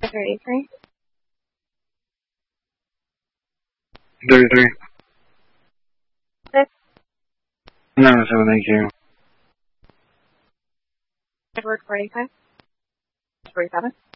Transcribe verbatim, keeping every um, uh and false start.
thirty-three. thirty-three. Six. No, seven, thank you. Edward forty-five. forty-seven.